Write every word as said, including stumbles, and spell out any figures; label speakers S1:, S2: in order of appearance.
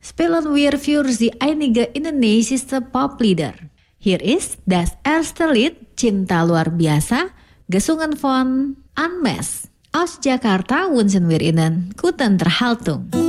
S1: Spelen wir für Sie einige indonesische Poplieder. Hier ist das erste Lied Cinta Luar Biasa, gesungen von Anmes. Aus Jakarta wünschen wir Ihnen guten Unterhaltung.